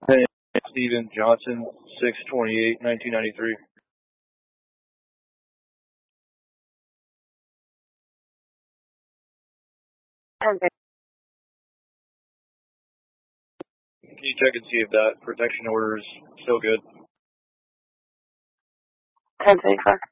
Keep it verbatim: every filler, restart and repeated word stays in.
Hey, Steven Johnson, six twenty-eight, nineteen ninety-three. Okay. Can you check and see if that protection order is still good? ten twenty-four.